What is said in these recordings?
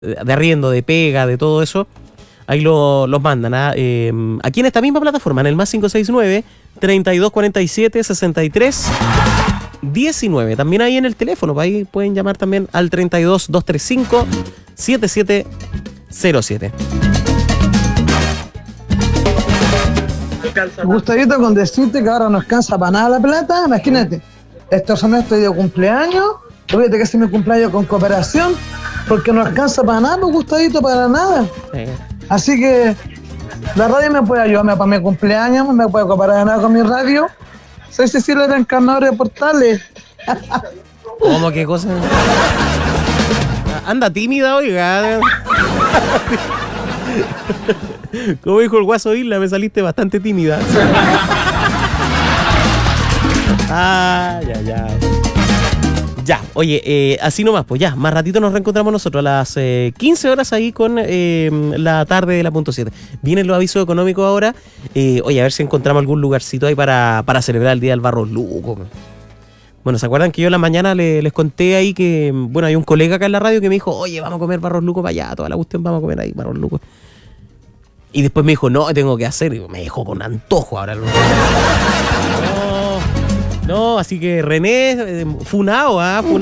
de arriendo, de pega, de todo eso, ahí los mandan aquí en esta misma plataforma, en el más 569-3247-63-19. También ahí en el teléfono, ahí pueden llamar también al 32-235-7707. Gustavito, con decirte que ahora no alcanza para nada la plata, imagínate, este mes estoy de cumpleaños, fíjate que es mi cumpleaños con cooperación, porque no alcanza para nada, pues, Gustavito, para nada. Así que la radio me puede ayudarme para mi cumpleaños, me puede cooperar nada con mi radio. Soy Cecilia, la encarnadora de Portales. ¿Cómo? ¿Qué cosa? Anda tímida, oiga. Como dijo el Guaso Isla, me saliste bastante tímida. Ya. Ya, oye, así nomás, pues ya, más ratito nos reencontramos nosotros a las 15 horas ahí con la tarde de la .7. Vienen los avisos económicos ahora. Oye, a ver si encontramos algún lugarcito ahí para celebrar el Día del Barros Luco. Bueno, ¿se acuerdan que yo en la mañana les conté ahí que, bueno, hay un colega acá en la radio que me dijo, oye, vamos a comer Barros Luco para allá, toda la cuestión, vamos a comer ahí Barros Luco? Y después me dijo, no, tengo que hacer. Y me dejó con antojo ahora. No, así que René, funao.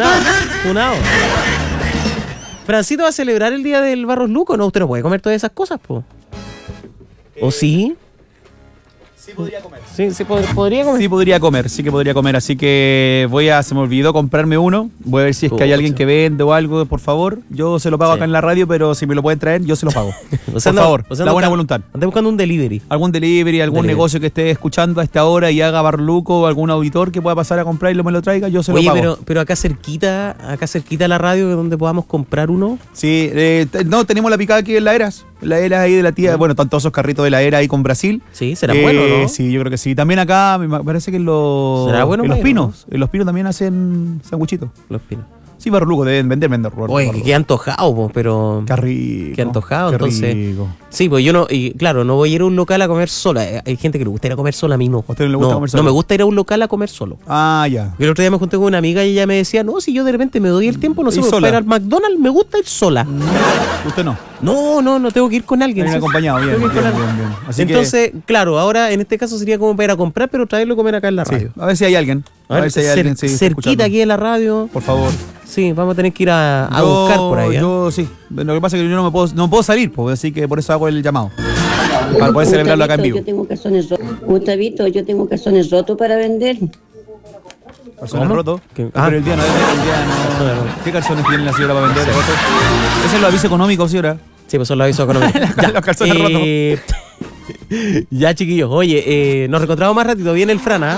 Francito va a celebrar el Día del Barros Luco, ¿no? Usted no puede comer todas esas cosas, po. ¿O sí? Sí podría comer. Sí, podría comer. Sí que podría comer, así que se me olvidó comprarme uno. Voy a ver si es que hay alguien que vende o algo, por favor. Yo se lo pago acá en la radio, pero si me lo pueden traer, yo se lo pago. Por favor, la buena voluntad. Andé buscando un delivery. Algún negocio que esté escuchando a esta hora y haga Barros Luco, o algún auditor que pueda pasar a comprar y me lo traiga, yo se lo pago. Pero acá cerquita la radio donde podamos comprar uno. Sí, no, tenemos la picada aquí en la Eras. La Era ahí de la tía, bueno, están todos esos carritos de la Era ahí con Brasil. Sí, será bueno, ¿no? Sí, yo creo que sí. También acá, me parece que en los Pinos. En los Pinos también hacen sanguchitos. Los Pinos. Sí, Barros Luco, deben vender. Oye, que queda antojado, pero... Qué rico. Qué antojado, entonces... Rico. Sí, pues yo no... Y claro, no voy a ir a un local a comer sola. Hay gente que le gusta ir a comer sola, a mí no. ¿A usted no le gusta comer sola? No me gusta ir a un local a comer solo. Ah, ya. Yo el otro día me junté con una amiga y ella me decía, no, si yo de repente me doy el tiempo, no sé, para ir al McDonald's, me gusta ir sola. ¿Usted no? No tengo que ir con alguien. Bien acompañado, bien. Así entonces, claro, ahora en este caso sería como para ir a comprar, pero traerlo a comer acá en la radio. A ver si hay alguien. A ver si hay alguien. Cerquita aquí en la radio. Por favor. Sí, vamos a tener que ir a buscar por ahí. Yo sí. Lo que pasa es que yo no puedo salir, así que por eso hago el llamado. Para poder celebrarlo acá en vivo. Gustavito, yo tengo calzones rotos para vender. ¿Calzones rotos? Pero el día no. ¿Qué calzones tiene la señora para vender? Ese es el aviso económico, señora. Sí, pues son los avisos económicos. Los calzones rotos. Ya, chiquillos. Oye, nos reencontramos más ratito. Viene el Fran,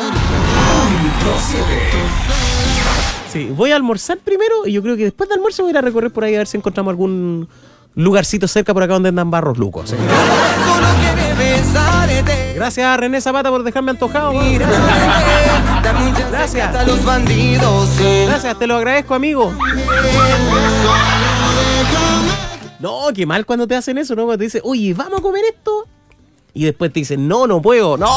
Sí, voy a almorzar primero y yo creo que después de almuerzo voy a ir a recorrer por ahí a ver si encontramos algún lugarcito cerca por acá donde andan Barros Lucos. Gracias a René Zapata por dejarme antojado. Gracias. Gracias, te lo agradezco, amigo. No, qué mal cuando te hacen eso, ¿no? Cuando te dicen, oye, vamos a comer esto. Y después te dicen, no puedo. ¡No!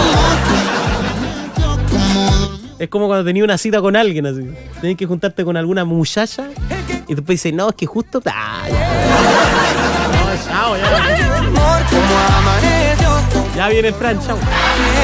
Es como cuando tenías una cita con alguien, así. Tenés que juntarte con alguna muchacha y después dices, no, es que justo... Ya viene el Fran, chao.